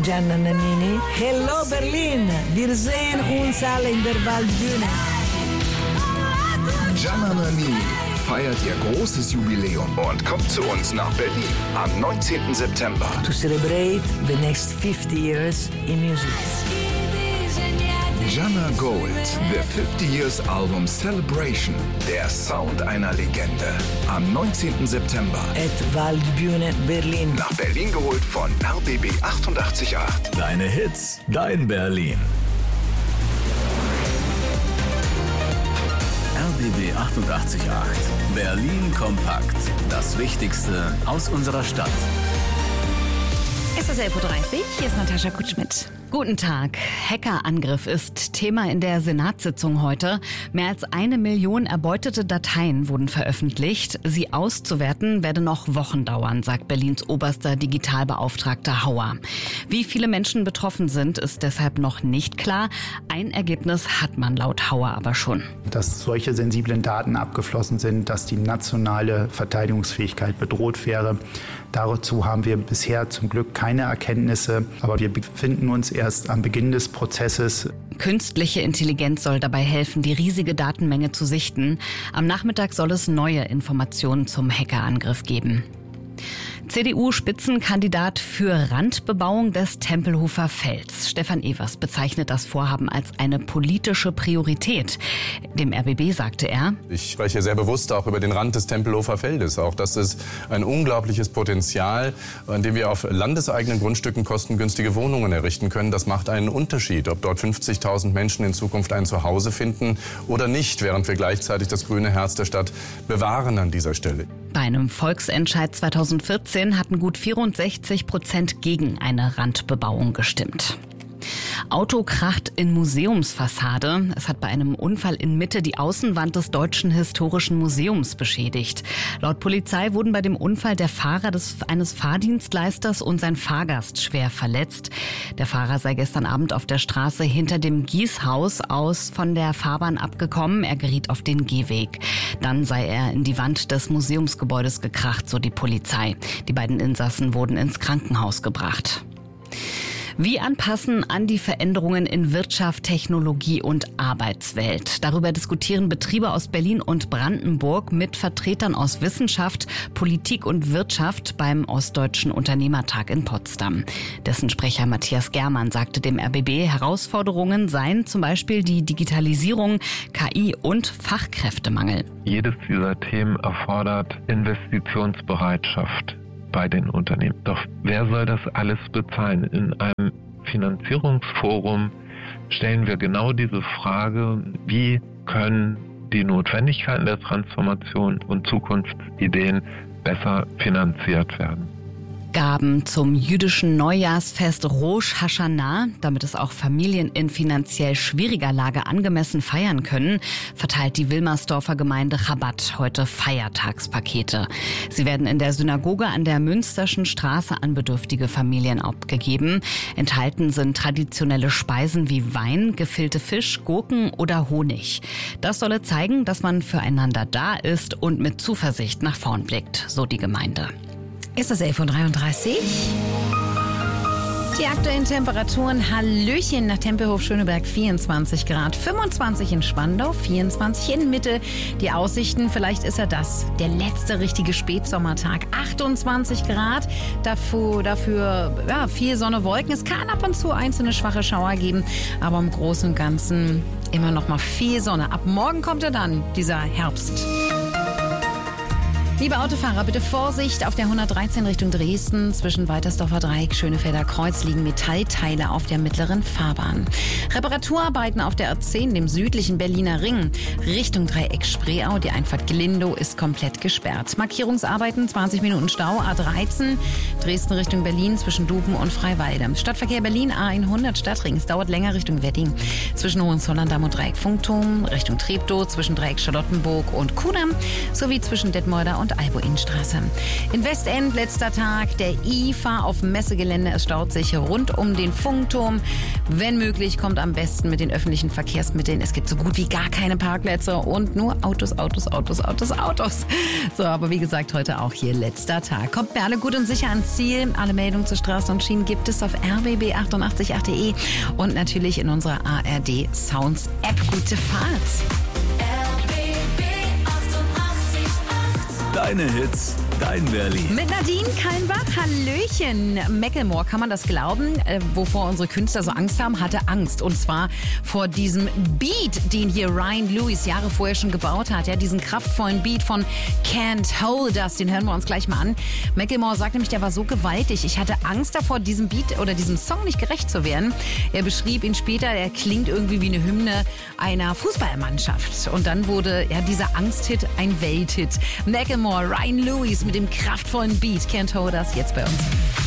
Gianna Nannini. Hello Berlin, wir sehen uns alle in der Waldbühne. Gianna Nannini feiert ihr großes Jubiläum und kommt zu uns nach Berlin am 19. September. To celebrate the next 50 years in music. Gianna Gold, the 50 Years Album Celebration, der Sound einer Legende. Am 19. September. At Waldbühne Berlin. Nach Berlin geholt von RBB 88.8. Deine Hits, dein Berlin. RBB 88.8. Berlin kompakt. Das Wichtigste aus unserer Stadt. Es ist 11.30 Uhr, hier ist Natascha Kutschmidt. Guten Tag. Hackerangriff ist Thema in der Senatssitzung heute. Mehr als 1 Million erbeutete Dateien wurden veröffentlicht. Sie auszuwerten werde noch Wochen dauern, sagt Berlins oberster Digitalbeauftragter Hauer. Wie viele Menschen betroffen sind, ist deshalb noch nicht klar. Ein Ergebnis hat man laut Hauer aber schon. Dass solche sensiblen Daten abgeflossen sind, dass die nationale Verteidigungsfähigkeit bedroht wäre. Dazu haben wir bisher zum Glück keine Erkenntnisse, aber wir befinden uns erst am Beginn des Prozesses. Künstliche Intelligenz soll dabei helfen, die riesige Datenmenge zu sichten. Am Nachmittag soll es neue Informationen zum Hackerangriff geben. CDU-Spitzenkandidat für Randbebauung des Tempelhofer Felds. Stefan Evers bezeichnet das Vorhaben als eine politische Priorität. Dem RBB sagte er: Ich spreche sehr bewusst auch über den Rand des Tempelhofer Feldes. Auch das ist ein unglaubliches Potenzial, an dem wir auf landeseigenen Grundstücken kostengünstige Wohnungen errichten können. Das macht einen Unterschied, ob dort 50.000 Menschen in Zukunft ein Zuhause finden oder nicht, während wir gleichzeitig das grüne Herz der Stadt bewahren an dieser Stelle. Bei einem Volksentscheid 2014 hatten gut 64% gegen eine Randbebauung gestimmt. Auto kracht in Museumsfassade. Es hat bei einem Unfall in Mitte die Außenwand des Deutschen Historischen Museums beschädigt. Laut Polizei wurden bei dem Unfall der Fahrer eines Fahrdienstleisters und sein Fahrgast schwer verletzt. Der Fahrer sei gestern Abend auf der Straße hinter dem Gießhaus aus von der Fahrbahn abgekommen. Er geriet auf den Gehweg. Dann sei er in die Wand des Museumsgebäudes gekracht, so die Polizei. Die beiden Insassen wurden ins Krankenhaus gebracht. Wie anpassen an die Veränderungen in Wirtschaft, Technologie und Arbeitswelt? Darüber diskutieren Betriebe aus Berlin und Brandenburg mit Vertretern aus Wissenschaft, Politik und Wirtschaft beim Ostdeutschen Unternehmertag in Potsdam. Dessen Sprecher Matthias Germann sagte dem RBB, Herausforderungen seien zum Beispiel die Digitalisierung, KI und Fachkräftemangel. Jedes dieser Themen erfordert Investitionsbereitschaft bei den Unternehmen. Doch wer soll das alles bezahlen? In einem Finanzierungsforum stellen wir genau diese Frage, wie können die Notwendigkeiten der Transformation und Zukunftsideen besser finanziert werden. Gaben zum jüdischen Neujahrsfest Rosh Hashanah, damit es auch Familien in finanziell schwieriger Lage angemessen feiern können, verteilt die Wilmersdorfer Gemeinde Chabad heute Feiertagspakete. Sie werden in der Synagoge an der Münsterschen Straße an bedürftige Familien abgegeben. Enthalten sind traditionelle Speisen wie Wein, gefüllte Fisch, Gurken oder Honig. Das solle zeigen, dass man füreinander da ist und mit Zuversicht nach vorn blickt, so die Gemeinde. Ist es 11.33 Uhr? Die aktuellen Temperaturen, Hallöchen nach Tempelhof Schöneberg 24 Grad, 25 in Spandau, 24 in Mitte. Die Aussichten, vielleicht ist ja das der letzte richtige Spätsommertag, 28 Grad. Dafür viel Sonne, Wolken. Es kann ab und zu einzelne schwache Schauer geben, aber im Großen und Ganzen immer noch mal viel Sonne. Ab morgen kommt ja dann dieser Herbst. Liebe Autofahrer, bitte Vorsicht auf der 113 Richtung Dresden. Zwischen Weitersdorfer Dreieck, Schönefelder Kreuz liegen Metallteile auf der mittleren Fahrbahn. Reparaturarbeiten auf der A10, dem südlichen Berliner Ring. Richtung Dreieck Spreeau, die Einfahrt Glindow ist komplett gesperrt. Markierungsarbeiten, 20 Minuten Stau, A13, Dresden Richtung Berlin zwischen Duben und Freiwalde. Stadtverkehr Berlin, A100 Stadtring. Es dauert länger Richtung Wedding. Zwischen Hohenzollern-Damm und Dreieck Funkturm, Richtung Treptow, zwischen Dreieck Charlottenburg und Kudamm, sowie zwischen Detmolder und und Albo-Innenstraße. In Westend letzter Tag der IFA auf dem Messegelände. Es staut sich rund um den Funkturm. Wenn möglich, kommt am besten mit den öffentlichen Verkehrsmitteln. Es gibt so gut wie gar keine Parkplätze und nur Autos. So, aber wie gesagt, heute auch hier letzter Tag. Kommt mir alle gut und sicher ans Ziel. Alle Meldungen zu Straßen und Schienen gibt es auf rbb888.de und natürlich in unserer ARD Sounds App. Gute Fahrt. Deine Hits, dein Berlin. Mit Nadine Kallenbach, Hallöchen. Macklemore, kann man das glauben? Wovor unsere Künstler so Angst haben, hatte Angst. Und zwar vor diesem Beat, den hier Ryan Lewis Jahre vorher schon gebaut hat. Ja, diesen kraftvollen Beat von Can't Hold Us, den hören wir uns gleich mal an. Macklemore sagt nämlich, der war so gewaltig. Ich hatte Angst davor, diesem Beat oder diesem Song nicht gerecht zu werden. Er beschrieb ihn später, er klingt irgendwie wie eine Hymne einer Fußballmannschaft. Und dann wurde dieser Angsthit ein Welthit. Macklemore, Ryan Lewis mit dem kraftvollen Beat Can't Hold Us jetzt bei uns.